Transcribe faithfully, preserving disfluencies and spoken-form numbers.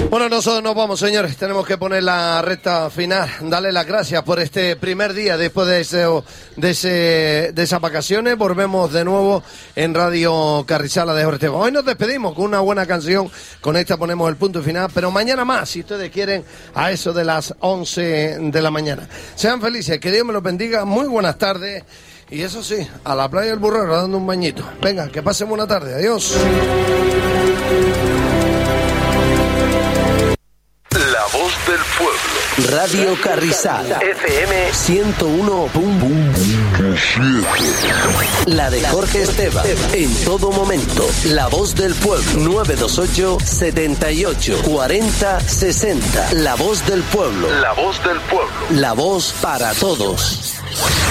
Bueno, nosotros nos vamos, señores. Tenemos que poner la recta final. Darle las gracias por este primer día después de ese, de ese, de esas vacaciones. Volvemos de nuevo en Radio Carrizal de Jorge Esteban. Hoy nos despedimos con una buena canción. Con esta ponemos el punto final. Pero mañana más, si ustedes quieren, a eso de las once de la mañana. Sean felices, que Dios me los bendiga. Muy buenas tardes. Y eso sí, a la playa del Burrero dando un bañito. Venga, que pasen buena tarde. Adiós. La voz del pueblo. Radio Carrizal. F M ciento uno punto siete. La de Jorge Esteban. En todo momento. La voz del pueblo. nueve dos ocho, setenta y ocho, cuarenta, sesenta. La voz del pueblo. La voz del pueblo. La voz para todos.